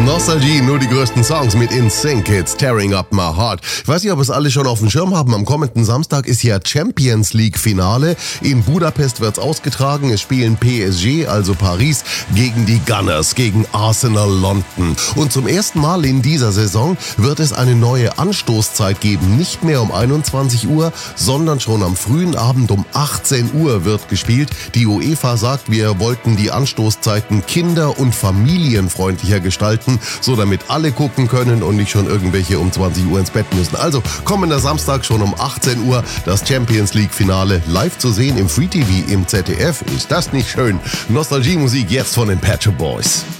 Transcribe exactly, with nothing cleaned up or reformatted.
Nostalgie, nur die größten Songs mit In Sync, It's Tearing Up My Heart. Ich weiß nicht, ob es alle schon auf dem Schirm haben. Am kommenden Samstag ist ja Champions League Finale. In Budapest wird's ausgetragen. Es spielen P S G, also Paris, gegen die Gunners, gegen Arsenal London. Und zum ersten Mal in dieser Saison wird es eine neue Anstoßzeit geben. Nicht mehr um einundzwanzig Uhr, sondern schon am frühen Abend um achtzehn Uhr wird gespielt. Die UEFA sagt, wir wollten die Anstoßzeiten kinder- und familienfreundlicher gestalten, so damit alle gucken können und nicht schon irgendwelche um zwanzig Uhr ins Bett müssen. Also kommender Samstag schon um achtzehn Uhr das Champions League Finale live zu sehen im Free T V im Z D F. Ist das nicht schön? Nostalgie-Musik jetzt von den Pet Shop Boys.